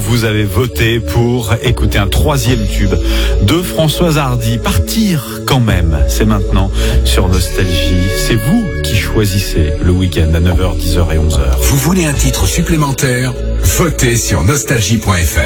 vous avez voté pour écouter un troisième tube de Françoise Hardy. Partir quand même, c'est maintenant sur Nostalgie. C'est vous qui choisissez le week-end à 9h, 10h et 11h. Vous voulez un titre supplémentaire ? Votez sur nostalgie.fr.